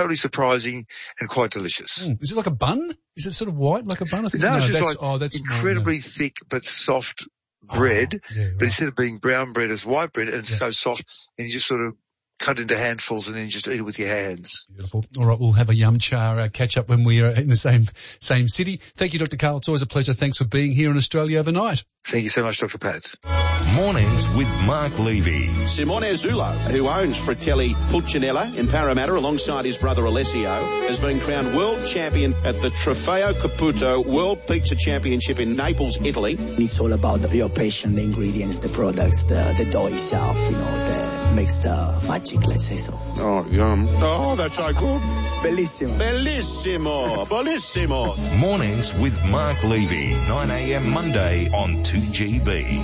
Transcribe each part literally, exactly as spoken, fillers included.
totally surprising and quite delicious. Mm. Is it like a bun? Is it sort of white like a bun? I think No, no it's just that's, like oh, that's incredibly more, no. thick but soft bread, oh, yeah, right. but instead of being brown bread, it's white bread, and it's yeah. so soft, and you just sort of cut into handfuls and then you just eat it with your hands. Beautiful. All right, we'll have a yum cha uh, catch up when we are in the same same city. Thank you, Doctor Karl. It's always a pleasure. Thanks for being here in Australia overnight. Thank you so much, Doctor Pat. Mornings with Mark Levy. Simone Zullo, who owns Fratelli Pulcinella in Parramatta alongside his brother Alessio, has been crowned world champion at the Trofeo Caputo World Pizza Championship in Naples, Italy. It's all about the real passion, the ingredients, the products, the, the dough itself, you know, that makes the magic, let's say so. Oh, yum. Oh, that's so good. Bellissimo. Bellissimo. Bellissimo. Mornings with Mark Levy, nine a.m. Monday on two G B.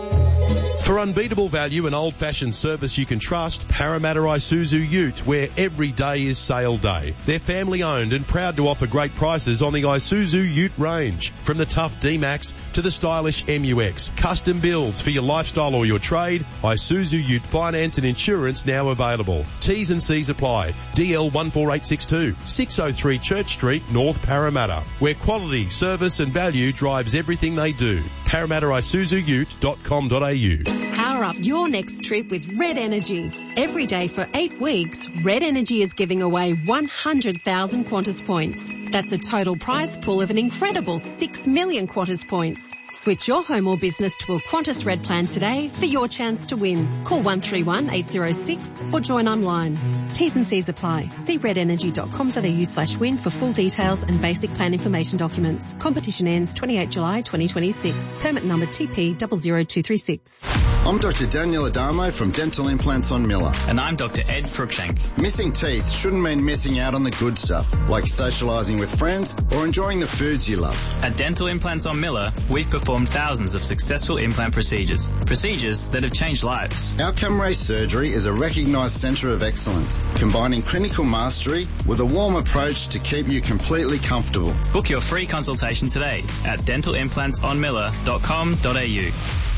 For unbeatable value and old-fashioned service you can trust, Parramatta Isuzu Ute, where every day is sale day. They're family-owned and proud to offer great prices on the Isuzu Ute range. From the tough D-Max to the stylish M U X. Custom builds for your lifestyle or your trade. Isuzu Ute finance and insurance now available. T's and C's apply. D L one four eight six two, six oh three Church Street, North Parramatta. Where quality, service and value drives everything they do. Parramatta Isuzu Ute dot com dot a u. Power up your next trip with Red Energy. Every day for eight weeks, Red Energy is giving away one hundred thousand Qantas points. That's a total prize pool of an incredible six million Qantas points. Switch your home or business to a Qantas Red plan today for your chance to win. Call one three one eight oh six or join online. T's and C's apply. See red energy dot com dot a u slash win for full details and basic plan information documents. Competition ends twenty-eighth of July twenty twenty-six. Permit number T P zero zero two three six. I'm Doctor Daniel Adamo from Dental Implants on Miller. And I'm Doctor Ed Cruikshank. Missing teeth shouldn't mean missing out on the good stuff, like socialising with friends or enjoying the foods you love. At Dental Implants on Miller, we've performed thousands of successful implant procedures. Procedures that have changed lives. Outcome Ray Surgery is a recognised centre of excellence, combining clinical mastery with a warm approach to keep you completely comfortable. Book your free consultation today at dental implants on miller dot com dot a u.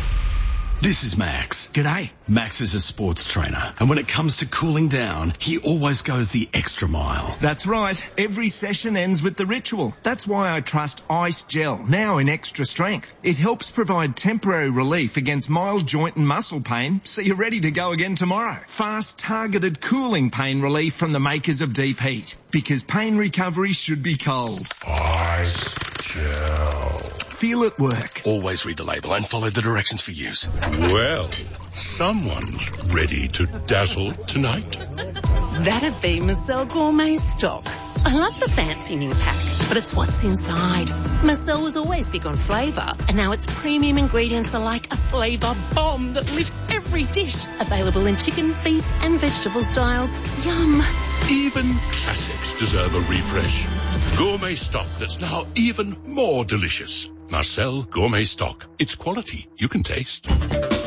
This is Max. G'day. Max is a sports trainer, and when it comes to cooling down, he always goes the extra mile. That's right. Every session ends with the ritual. That's why I trust Ice Gel, now in extra strength. It helps provide temporary relief against mild joint and muscle pain, so you're ready to go again tomorrow. Fast, targeted cooling pain relief from the makers of Deep Heat, because pain recovery should be cold. Ice Gel. Feel it work. Always read the label and follow the directions for use. Well, someone's ready to dazzle tonight. That'd be Marcel Gourmet Stock. I love the fancy new pack, but it's what's inside. Marcel was always big on flavour, and now its premium ingredients are like a flavour bomb that lifts every dish. Available in chicken, beef and vegetable styles. Yum. Even classics deserve a refresh. Gourmet Stock that's now even more delicious. Marcel Gourmet Stock. It's quality you can taste. You're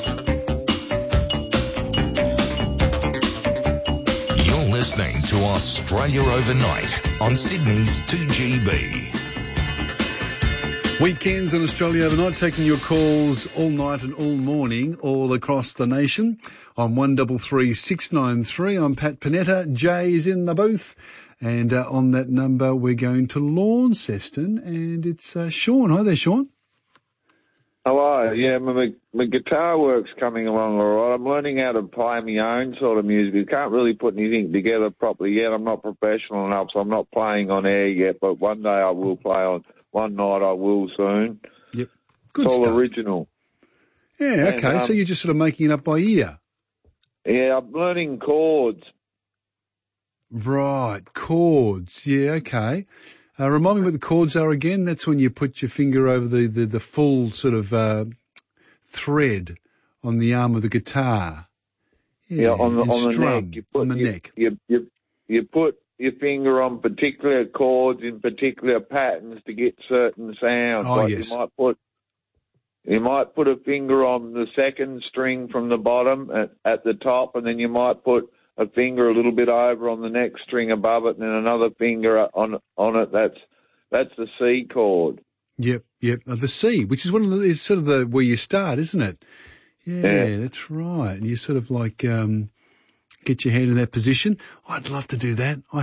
listening to Australia Overnight on Sydney's two G B. Weekends on Australia Overnight, taking your calls all night and all morning, all across the nation. On one three three six nine three, I'm Pat Panetta. Jay is in the booth. And uh, on that number, we're going to Launceston, and it's uh, Sean. Hi there, Sean. Hello. Yeah, my, my guitar work's coming along all right. I'm learning how to play my own sort of music. I can't really put anything together properly yet. I'm not professional enough, so I'm not playing on air yet. But one day I will play on. One night I will soon. Yep. Good it's all stuff. original. Yeah, okay. And, um, so you're just sort of making it up by ear. Yeah, I'm learning chords. Right, chords. Yeah, okay. Uh, remind me what the chords are again. That's when you put your finger over the, the, the full sort of uh, thread on the arm of the guitar. Yeah, yeah on the, on the strum, neck. You put, on the you, neck. You, you, you put your finger on particular chords in particular patterns to get certain sounds. Oh, like yes. You might put You might put a finger on the second string from the bottom at, at the top, and then you might put a finger a little bit over on the next string above it, and then another finger on on it. That's that's the C chord. Yep, yep. Uh, the C, which is one of the is sort of the where you start, isn't it? Yeah, yeah. That's right. And you sort of like um, get your hand in that position. I'd love to do that. I